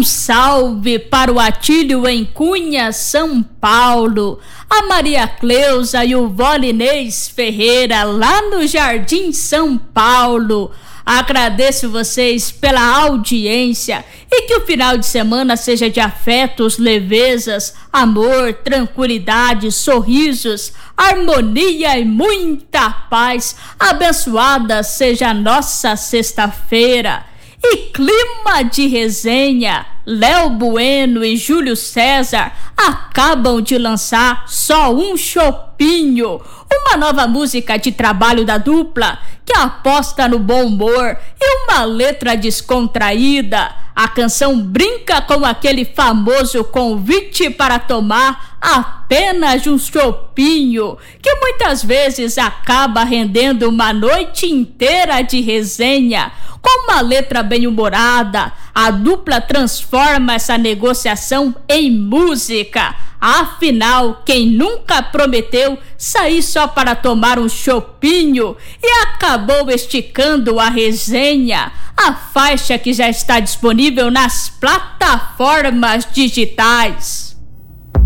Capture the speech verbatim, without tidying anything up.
Um salve para o Atílio em Cunha, São Paulo, a Maria Cleusa e o Volinês Ferreira lá no Jardim São Paulo. Agradeço vocês pela audiência e que o final de semana seja de afetos, levezas, amor, tranquilidade, sorrisos, harmonia e muita paz. Abençoada seja a nossa sexta-feira. E clima de resenha, Léo Bueno e Júlio César acabam de lançar Só um Chopinho, uma nova música de trabalho da dupla que aposta no bom humor e uma letra descontraída. A canção brinca com aquele famoso convite para tomar apenas um chopinho, que muitas vezes acaba rendendo uma noite inteira de resenha. Com uma letra bem-humorada, a dupla transforma essa negociação em música. Afinal, quem nunca prometeu sair só para tomar um chopinho e acabou esticando a resenha? A faixa que já está disponível nas plataformas digitais.